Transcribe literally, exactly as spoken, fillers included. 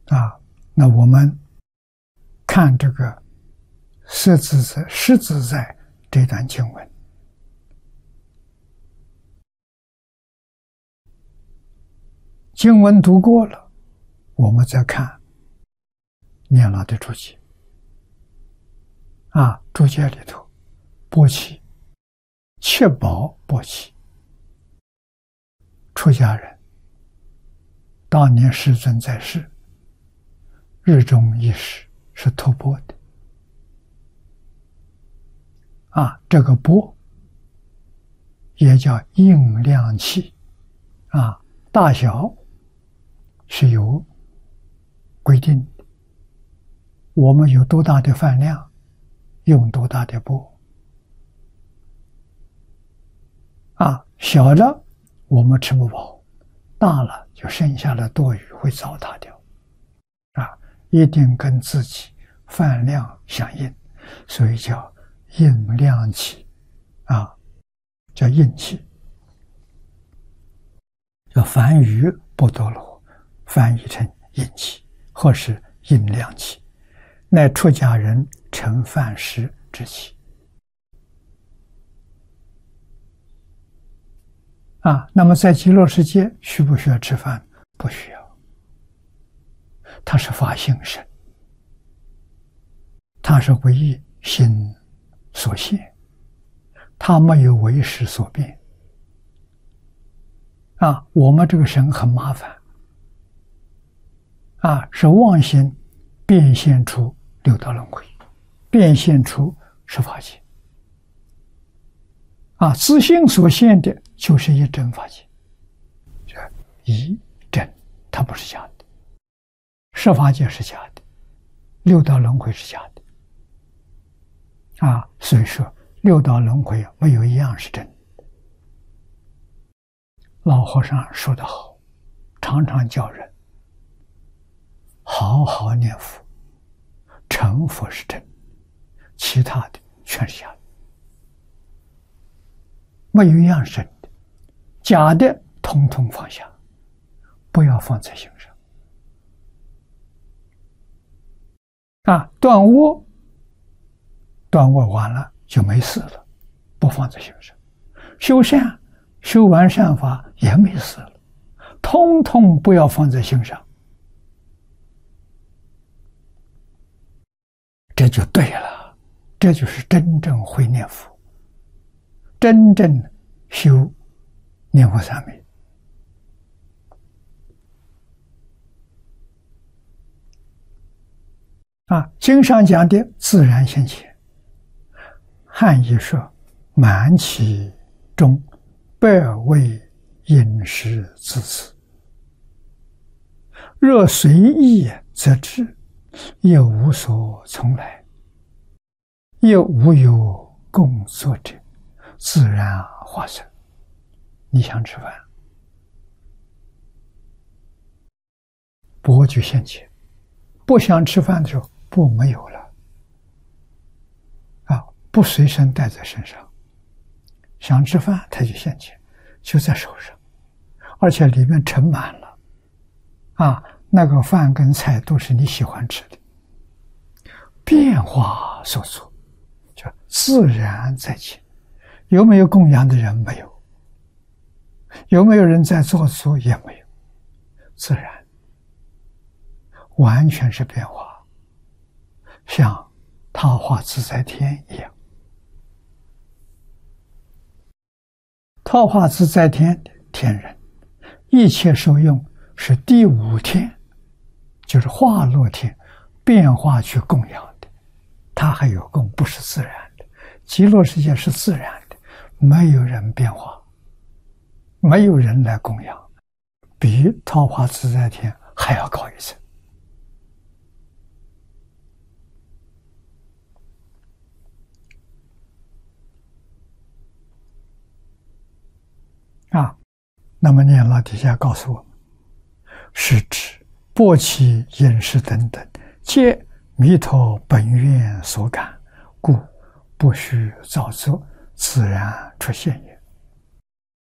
啊，那我们看这个实自在实自在这段经文，经文读过了，我们再看念老的注解啊，注解里头波奇确保波奇出家人当年世尊在世，日中一时是托钵的啊，这个钵也叫应量器啊，大小是有规定的，我们有多大的饭量，用多大的钵啊，小了我们吃不饱，大了就剩下了多余会糟蹋掉啊，一定跟自己饭量相应，所以叫应量器啊，叫应器，叫梵语波多罗翻译成应器或是应量器，乃出家人盛饭食之器啊。那么在极乐世界需不需要吃饭？不需要，它是法性身，它是唯一心所现，它没有为识所变啊。我们这个身很麻烦啊，是妄心变现出六道轮回，变现出十法界啊，自性所现的就是一真法界，这一真，它不是假的，十法界是假的，六道轮回是假的啊，所以说六道轮回没有一样是真的。老和尚说得好，常常叫人好好念佛，成佛是真，其他的全是假的，没有一样是真的，假的统统放下，不要放在心上啊。断恶，断恶完了就没事了，不放在心上。修善，修完善法也没事了，统统不要放在心上，这就对了，这就是真正会念佛，真正修念佛三昧啊。经上讲的自然现前，汉译说满其中，百味饮食自此，若随意则至，又无所从来，又无有共作者，自然化生。你想吃饭，钵就现前；不想吃饭的时候，钵没有了啊，不随身带在身上。想吃饭，它就现前，就在手上，而且里面盛满了啊，那个饭跟菜都是你喜欢吃的，变化所作，叫自然在前。有没有供养的人？没有。有没有人在做主？也没有。自然，完全是变化，像他化自在天一样。他化自在天的天人，一切受用是第五天，就是化乐天变化去供养的，它还有供，不是自然的。极乐世界是自然的，没有人变化，没有人来供养，比桃花自在天还要高一层啊。那么念老底下告诉我们，是指钵器饮食等等，皆弥陀本愿所感，故不须造作，自然出现也。